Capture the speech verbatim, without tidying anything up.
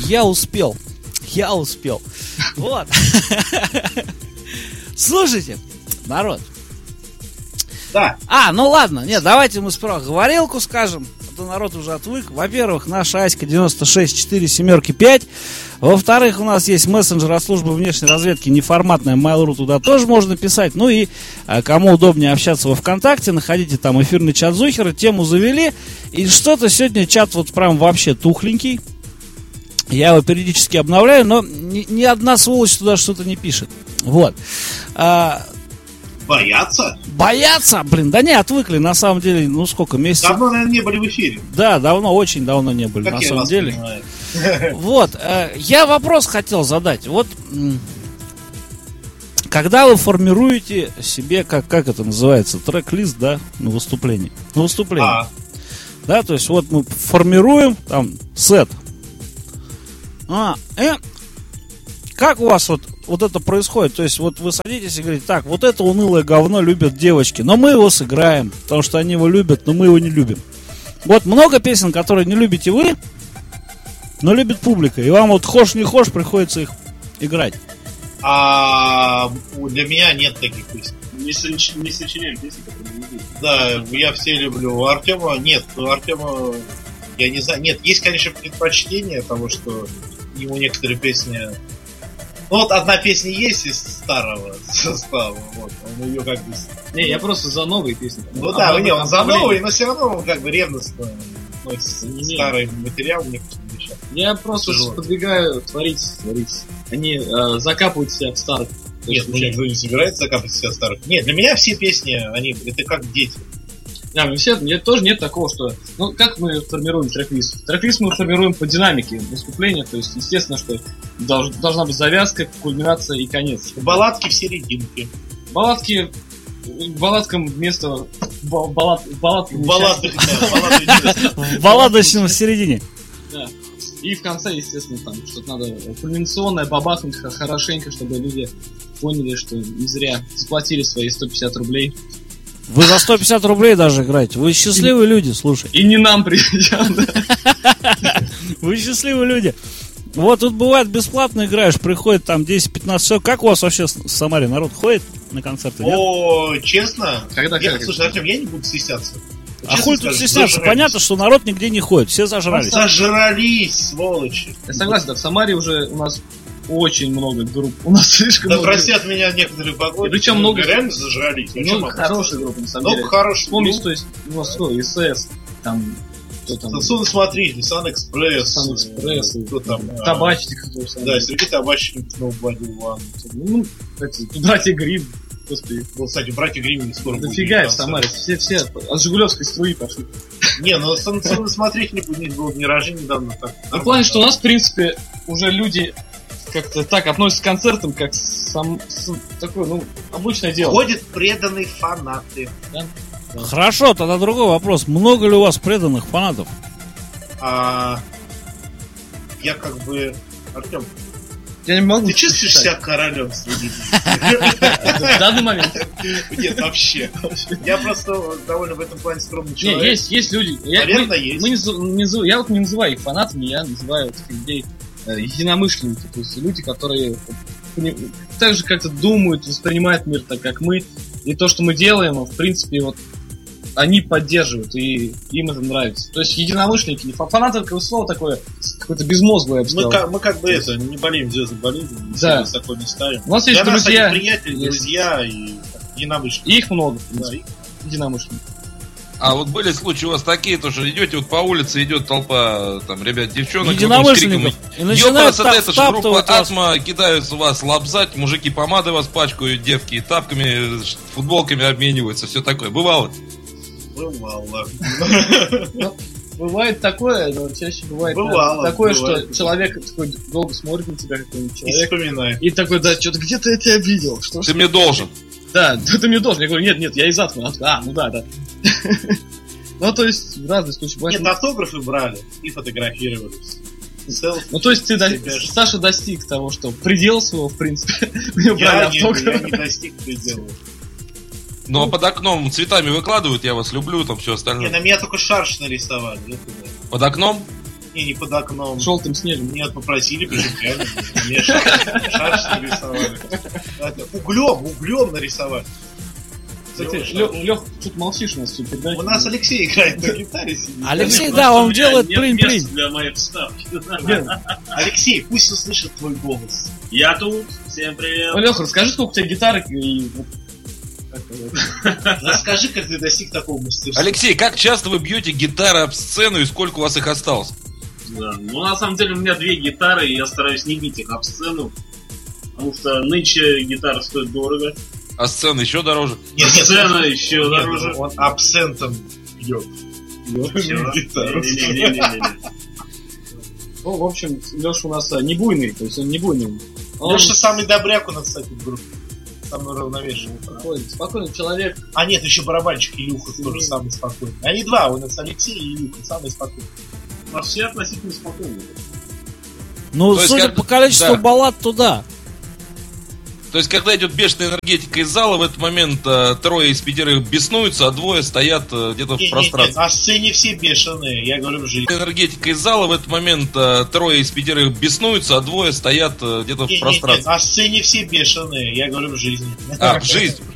Я успел. Я успел. Вот. Слушайте, народ. Да. А, ну ладно, нет, давайте мы сперва говорилку скажем. А то народ уже отвык. Во-первых, наша Аська девяносто шесть четыре семерки пять. Во-вторых, у нас есть мессенджер от службы внешней разведки, неформатная, Mail.ru, туда тоже можно писать. Ну и а, кому удобнее общаться во ВКонтакте, находите там эфирный чат Зухера, тему завели. И что-то сегодня чат вот прям вообще тухленький. Я его периодически обновляю, но ни, ни одна сволочь туда что-то не пишет. Вот. А, Боятся? Боятся? Блин, да не, отвыкли, на самом деле, ну сколько, месяцев? Давно, наверное, не были в эфире. Да, давно, очень давно не были, как на я самом вас деле. понимаю. Вот, э, я вопрос хотел задать. Вот, м, когда вы формируете себе, как, как это называется, трек-лист, да, на выступление? На выступление. А. Да, то есть вот мы формируем там сет. А, э, как у вас вот, вот это происходит? То есть вот вы садитесь и говорите, так, вот это унылое говно любят девочки, но мы его сыграем, потому что они его любят, но мы его не любим. Вот много песен, которые не любите вы, но любит публика, и вам вот хошь не хошь приходится их играть. А для меня нет таких песен. Не, соч... не сочиняем песни, которые не любим. Да, я все люблю. У Артема нет, у Артема я не знаю. Нет, есть, конечно, предпочтение того, что ему некоторые песни. Ну вот одна песня есть из старого состава, вот, он ее как бы. Не, я просто за новые песни. Ну а да, не, он за новые, но все равно он как бы ревностно относится к старый материал некоторым вещам. Я просто подвигаю творить, творить. Они э, закапывают себя в старых. Нет, ну никто не собирается закапывать себя в старых. Нет, для меня все песни, они это как дети. Да, мы все, нет, тоже нет такого, что... Ну, как мы формируем трек-лист? Трек-лист мы формируем по динамике выступления, то есть, естественно, что долж, должна быть завязка, кульминация и конец. Балладки в серединке. Балладки... Балладкам вместо... Баллад, балладкам... Балладных, в балладочном в середине. Да. И в конце, естественно, там что-то надо кульминационное, бабахнуть хорошенько, чтобы люди поняли, что не зря заплатили свои сто пятьдесят рублей. Вы за сто пятьдесят рублей даже играете. Вы счастливые люди, слушай. И не нам придем, да. Вы счастливые люди. Вот тут бывает бесплатно играешь, приходит там десять-пятнадцать человек. Как у вас вообще в Самаре народ ходит на концерты? Нет? О, честно? Когда, я, когда? Слушай, Артем, я не буду стесняться. А хуй тут стесняться? Понятно, что народ нигде не ходит. Все зажрались. Зажрались, сволочи. Я согласен, да, в Самаре уже у нас очень много групп. У нас слишком да много. Да простят меня некоторые погоды. Причем много реально зажрались. Много хороших групп, на самом много деле. Хороших. Вспомнить, то есть, у нас что, СС, там... Кто там? Отсюда смотрите, Сан Экспресс. Сан Экспресс. Кто там? Табачник. Да, Сергей Табачник, Nobody One. Ну, братья Грим. Господи. Вот, кстати, братья Грим скоро будут. Дофига в Самаре. Все, все от Жигулевской струи пошли. Не, ну Сан смотреть не будет, было дни рождения недавно. В плане, что у нас, в принципе, уже люди как-то так относятся к концертам, как сам такое, ну, обычное дело. Ходят преданные фанаты. Да? Да. Хорошо, тогда другой вопрос. Много ли у вас преданных фанатов? А, я как бы... Артем, я не могу. ты чувствуешь себя королем среди в данный момент? Нет, вообще. Я просто довольно в этом плане скромный человек. Нет, есть, есть люди. Наверное, есть. Мы не, я вот не называю их фанатами, я называю этих людей единомышленники, то есть люди, которые так же как-то думают, воспринимают мир так, как мы, и то, что мы делаем, в принципе, вот они поддерживают, и им это нравится. То есть единомышленники, фанаты, такое слово такое, какое-то безмозглое, я бы сказал. Мы, как, мы как бы это, не болеем звездной болезнью, да. высоко не ставим. У нас есть Для друзья. Нас приятели, друзья и единомышленники. Их много, да, их. единомышленников. А вот были случаи у вас такие, то что идете вот по улице, идет толпа, там, ребят, девчонок, единомышленников, и начинают та- это же группа вас. Атма, кидаются вас лобзать, мужики помады вас пачкают, девки тапками, футболками обмениваются, все такое. Бывало? Бывало. Бывает такое, но чаще бывает бывало, такое, бывает. Что человек такой долго смотрит на тебя, какой-нибудь человек, и вспоминает. И такой, да, что-то где-то я тебя видел. Что, ты что? мне должен. Да, ты мне должен. Я говорю, нет, нет, я из Атмы. А, ну да, да. Ну, то есть, в разных случаях. Нет, автографы брали и фотографировались. Ну, то есть, ты Саша достиг того, что предел своего, в принципе, мне брали автографы. Я не достиг предела. Ну, а под окном цветами выкладывают, я вас люблю, там все остальное. Не, на меня только шарш нарисовали. Под окном? Не, не под окном. Желтым снегом. Нет, попросили, прижигали. Мне шарш нарисовали. Углем, углем нарисовали. Кстати, Лех, что-то молчишь у нас все передачи. У нас Алексей играет на гитаре. Сидит. Алексей, да, он делает плин-плин. Для моей вставки. Алексей, пусть услышит твой голос. Я тут, всем привет. Ну, Леха, расскажи, сколько у тебя гитарок и... Расскажи, как ты достиг такого мастерства. Алексей, как часто вы бьете гитары об сцену и сколько у вас их осталось? Да. Ну, на самом деле, у меня две гитары, и я стараюсь не бить их об сцену. Потому что нынче гитара стоит дорого. А сцена еще дороже? Нет, нет, сцена еще нет, дороже. Он абсентом бьет. Гитару. Не-не-не-не-не. Ну, в общем, Леша у нас а, не буйный, то есть он не буйный. Он Леша самый добряк у нас, кстати, в группе. Самый равновешенный. спокойный, спокойный человек. А нет, еще барабанщик Илюха тоже самый спокойный. Они два, у нас Алексей и Илюха, самый спокойный. А все относительно спокойные. Ну, То есть судя как- по количеству да. баллад, то да. То есть, когда идет бешеная энергетика из зала, в этот момент э, трое из пятерых беснуются, а двое стоят э, где-то в Не, не, пространстве. не, на сцене все бешеные, я говорю в жизни. Энергетика из зала, в этот момент э, трое из пятерых беснуются, а двое стоят э, где-то Не, в не, не, пространстве. на сцене все бешеные, я говорю в жизни. А, в жизни.